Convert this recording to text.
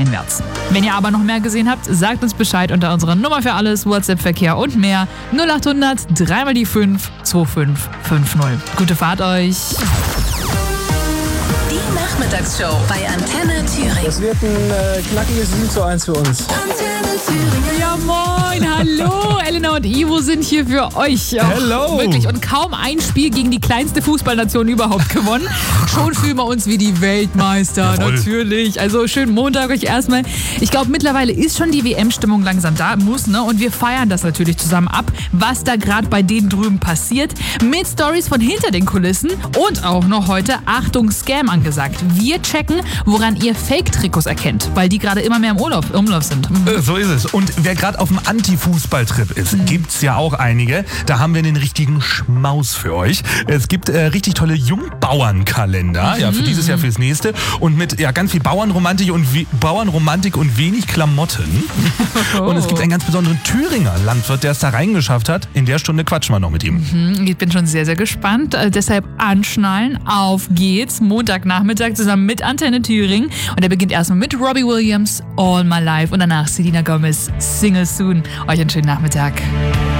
einwärts. Wenn ihr aber noch mehr gesehen habt, sagt uns Bescheid unter unserer Nummer für alles, WhatsApp-Verkehr und mehr 0800 3 mal die 5 2550. Gute Fahrt euch! Die Nachmittagsshow bei Antenne Thüringen. Das wird ein knackiges 7:1 für uns. Antenne Thüringen. Ja moin, hallo, Elena und Ivo sind hier für euch. Hello. Wirklich, und kaum ein Spiel gegen die kleinste Fußballnation überhaupt gewonnen. Schon fühlen wir uns wie die Weltmeister, Jawohl. natürlich. Also schönen Montag euch erstmal. Ich glaube, mittlerweile ist schon die WM-Stimmung langsam da, ne? Und wir feiern das natürlich zusammen ab, was da gerade bei denen drüben passiert. Mit Stories von hinter den Kulissen und auch noch heute, Achtung, Scam angesagt. Wir checken, woran ihr Fake-Trikots erkennt, weil die gerade immer mehr im Umlauf sind. So ist es. Und wer gerade auf dem Anti-Fußball-Trip ist, gibt's ja auch einige. Da haben wir den richtigen Schmaus für euch. Es gibt richtig tolle Jungbauernkalender, ja, für dieses Jahr, fürs nächste. Und mit ganz viel Bauernromantik und wenig Klamotten. Und es gibt einen ganz besonderen Thüringer Landwirt, der es da reingeschafft hat. In der Stunde quatschen wir noch mit ihm. Ich bin schon sehr, sehr gespannt. Deshalb anschnallen, auf geht's. Montagnachmittag zusammen mit Antenne Thüringen. Und er beginnt erstmal mit Robbie Williams, All My Life. Und danach Selena Gomez, Single Soon. Euch einen schönen Nachmittag.